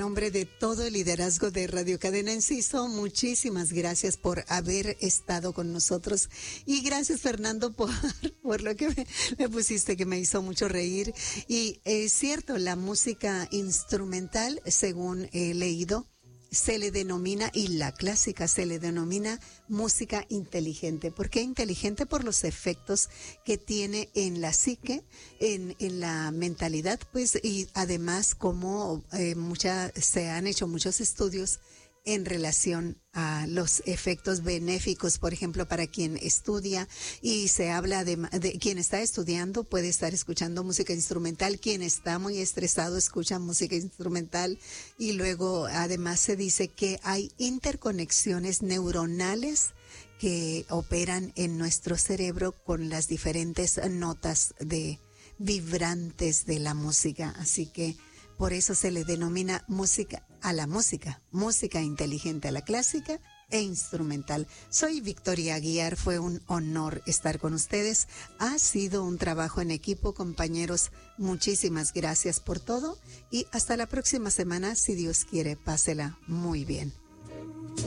nombre de todo el liderazgo de Radio Cadena Enciso, muchísimas gracias por haber estado con nosotros y gracias, Fernando, por lo que me pusiste, que me hizo mucho reír. Y es cierto, la música instrumental, según he leído, se le denomina, y la clásica se le denomina música inteligente. ¿Por qué inteligente? Por los efectos que tiene en la psique, en la mentalidad, pues, y además como se han hecho muchos estudios en relación a los efectos benéficos, por ejemplo, para quien estudia, y se habla de quien está estudiando puede estar escuchando música instrumental, quien está muy estresado escucha música instrumental, y luego además se dice que hay interconexiones neuronales que operan en nuestro cerebro con las diferentes notas de vibrantes de la música, así que por eso se le denomina música inteligente a la clásica e instrumental. Soy Victoria Aguiar, fue un honor estar con ustedes. Ha sido un trabajo en equipo, compañeros. Muchísimas gracias por todo y hasta la próxima semana, si Dios quiere, pásela muy bien.